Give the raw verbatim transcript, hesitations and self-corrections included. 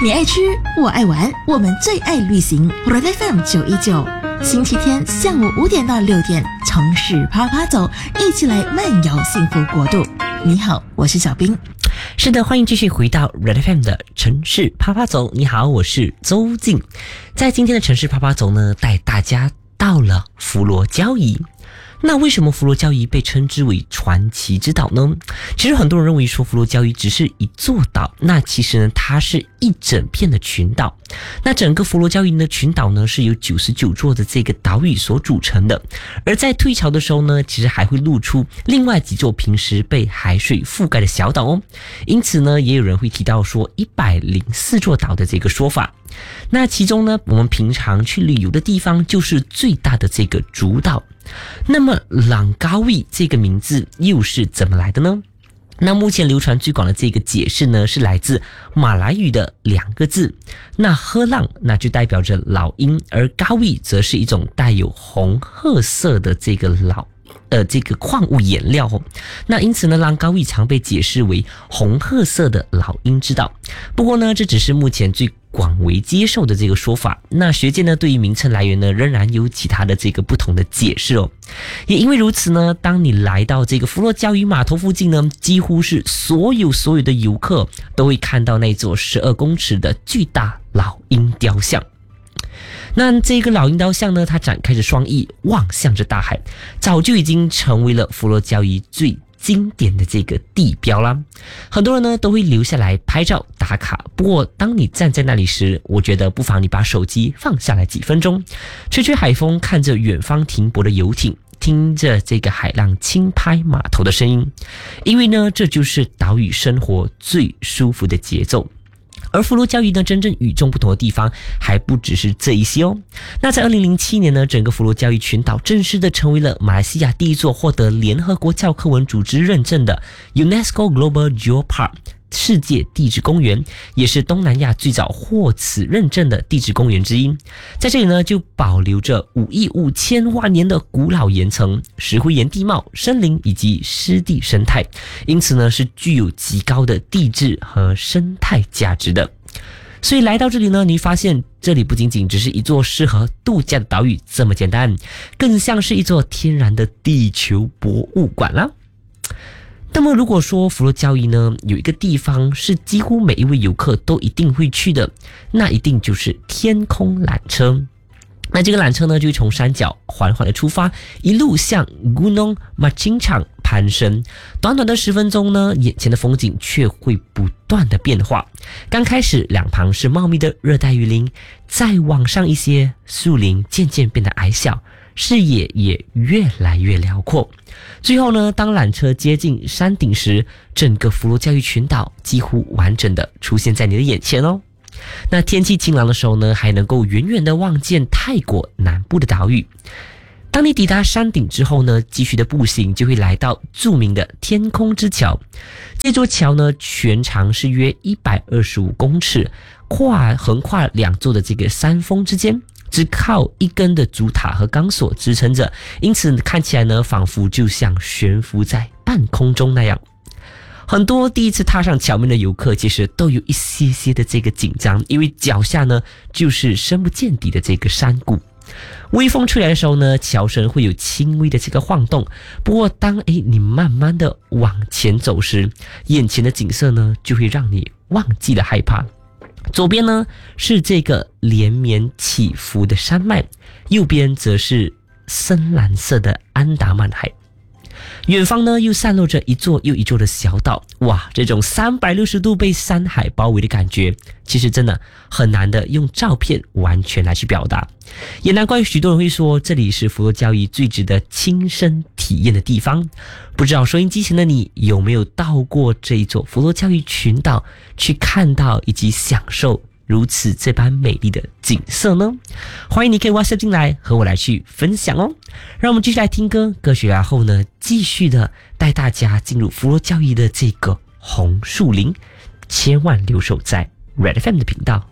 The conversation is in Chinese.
你爱吃，我爱玩，我们最爱旅行。Red F M 九一九，星期天下午五点到六点，城市啪啪走，一起来漫游幸福国度。你好，我是小冰。 是的，欢迎继续回到 Red F M 的城市啪啪走。你好，我是周静。在今天的城市啪啪走呢，带大家到了佛罗交易。那为什么佛罗交易被称之为传奇之岛呢？其实很多人认为说佛罗交易只是一座岛，那其实呢，它是一整片的群岛。那整个佛罗交易的群岛呢，是由九十九座的这个岛屿所组成的。而在退潮的时候呢，其实还会露出另外几座平时被海水覆盖的小岛哦。因此呢，也有人会提到说一百零四座岛的这个说法。那其中呢，我们平常去旅游的地方就是最大的这个主岛。那么朗高维这个名字又是怎么来的呢？那目前流传最广的这个解释呢，是来自马来语的两个字。那喝浪那就代表着老鹰，而高维则是一种带有红褐色的这个老呃，这个矿物颜料哦。那因此呢，朗高维常被解释为红褐色的老鹰之岛。不过呢，这只是目前最广为接受的这个说法。那学界呢，对于名称来源呢，仍然有其他的这个不同的解释哦。也因为如此呢，当你来到这个佛罗交易码头附近呢，几乎是所有所有的游客都会看到那座十二公尺的巨大老鹰雕像。那这个老鹰雕像呢，它展开着双翼，望向着大海，早就已经成为了佛罗交易最经典的这个地标啦。很多人呢都会留下来拍照打卡。不过当你站在那里时，我觉得不妨你把手机放下来几分钟，吹吹海风，看着远方停泊的游艇，听着这个海浪轻拍码头的声音，因为呢，这就是岛屿生活最舒服的节奏。而佛罗交易呢，真正与众不同的地方还不只是这一些哦。那在二零零七年呢，整个佛罗交易群岛正式的成为了马来西亚第一座获得联合国教科文组织认证的 UNESCO Global Geopark 世界地质公园，也是东南亚最早获此认证的地质公园之一。在这里呢，就保留着五亿五千万年的古老岩层、石灰岩地貌、森林以及湿地生态，因此呢，是具有极高的地质和生态价值的。所以来到这里呢，你发现这里不仅仅只是一座适合度假的岛屿这么简单，更像是一座天然的地球博物馆啦。那么如果说佛罗交易呢，有一个地方是几乎每一位游客都一定会去的，那一定就是天空缆车。那这个缆车呢，就会从山脚缓缓的出发，一路向 Gunung Macincang 攀升。短短的十分钟呢，眼前的风景却会不断的变化。刚开始两旁是茂密的热带雨林，再往上一些，树林渐渐变得矮小，视野也越来越辽阔。最后呢，当缆车接近山顶时，整个佛罗交易群岛几乎完整的出现在你的眼前哦。那天气晴朗的时候呢，还能够远远的望见泰国南部的岛屿。当你抵达山顶之后呢，继续的步行就会来到著名的天空之桥。这座桥呢，全长是约一百二十五公尺，跨横跨两座的这个山峰之间，只靠一根的竹塔和钢索支撑着，因此看起来呢，仿佛就像悬浮在半空中那样。很多第一次踏上桥面的游客其实都有一些些的这个紧张，因为脚下呢就是深不见底的这个山谷。微风吹来的时候呢，桥身会有轻微的这个晃动。不过当诶你慢慢的往前走时，眼前的景色呢就会让你忘记了害怕。左边呢是这个连绵起伏的山脉，右边则是深蓝色的安达曼海。远方呢又散落着一座又一座的小岛，哇，这种三百六十度被山海包围的感觉，其实真的很难的用照片完全来去表达。也难怪许多人会说这里是佛罗交易最值得亲身体验的地方。不知道收音机前的你有没有到过这一座佛罗交易群岛，去看到以及享受如此这般美丽的景色呢？欢迎你可以 WhatsApp 进来和我来去分享哦。让我们继续来听歌，歌曲然后呢，继续的带大家进入佛罗交易的这个红树林，千万留守在 Red F M 的频道。